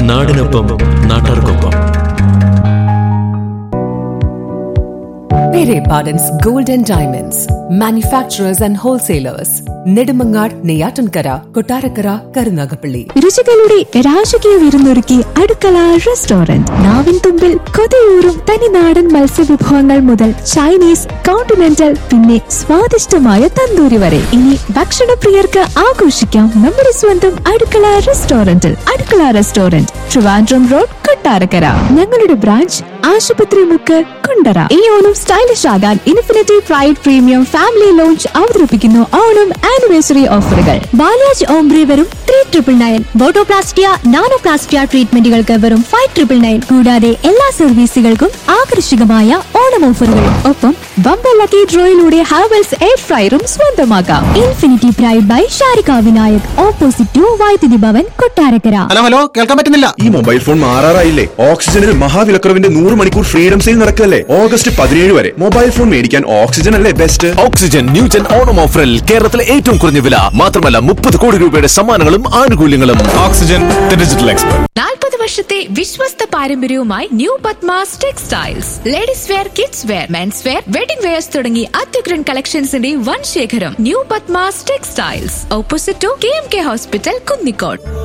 നാടിനൊപ്പം നാട്ടാർക്കൊപ്പം. Pere Pardon's Gold and Diamonds, manufacturers and wholesalers. Nedumangad, Neyyattinkara, Kottarakkara, Karunagappally. രുചികളുടെ രാജകീയ വിരുന്നൊരുക്കി അടുക്കള റെസ്റ്റോറന്റ്. നാവിൻ തുമ്പിൽ കൊതിയൂറും തനിനാടൻ മത്സ്യവിഭവങ്ങൾ മുതൽ ചൈനീസ്, കോണ്ടിനെന്റൽ, പിന്നെ സ്വാദിഷ്ടമായ തന്തൂരി വരെ. ഇനി ഭക്ഷണപ്രിയർക്ക് ആഘോഷിക്കാം നമ്മുടെ സ്വന്തം അടുക്കള റെസ്റ്റോറന്റിൽ. അടുക്കള റെസ്റ്റോറന്റ്, ട്രിവാൻഡ്രം റോഡ്, കൊട്ടാരക്കര. ഞങ്ങളുടെ ബ്രാഞ്ച് ആശുപത്രി മുക്ക്, കുണ്ടറ. ഈ ഓണം സ്റ്റൈലിഷ് ആകാൻ infinity pride premium family launch അവതരിപ്പിക്കുന്നു ഓണം ആനിവേഴ്സറി ഓഫറുകൾ. ബാലാജ് ഓംബ്രി വെറും 3,999. ബോട്ടോപ്ലാസ്റ്റിയ, നാനോപ്ലാസ്റ്റിയ ട്രീറ്റ്മെന്റുകൾക്ക് വെറും 5,999. കൂടാതെ എല്ലാ സർവീസുകൾക്കും ആകർഷകമായ ഓണം ഓഫറുകളും. ഒപ്പം ബമ്പർ ലക്കി ഡ്രോയിലൂടെ ഹാവൽസ് എയർ ഫ്രയറും സ്വന്തമാക്കാം. Infinity pride by Sharika Vinayak, opposite to വൈദ്യുതി ഭവൻ, കൊട്ടാരക്കര. ഹലോ, കേൾക്കാൻ പറ്റുന്നില്ല. ഈ മൊബൈൽ ഫോൺ മാറാറായില്ലേ? ഓക്സിജനിൽ മഹാവിലക്കുറവിന്റെ 100 മണിക്കൂർ ഫ്രീഡം സെയിൽ നടക്കല്ലേ ഓഗസ്റ്റ് 17 വരെ. മൊബൈൽ ഫോൺ മേടിക്കാൻ ഓക്സിജൻ അല്ലേ ബെസ്റ്റ്. ഓക്സിജൻ ന്യൂജൻ ഓണം ഓഫറിൽ കേരളത്തിലെ ഏറ്റവും കുറഞ്ഞ വില മാത്രമല്ല 30 കോടി രൂപയുടെ സമ്മാനങ്ങളും ആനുകൂല്യങ്ങളും. Oxygen digital expert. 40 വർഷത്തെ വിശ്വസ്ത പാരമ്പര്യവുമായി new Padmas textiles. Ladies wear, kids wear, men's wear, wedding wears തുടങ്ങി അത്യുഗ്രൻ കളക്ഷൻസിന്റെ വൻ ശേഖരം. New Padmas textiles, opposite to KMK hospital, Kunnicode.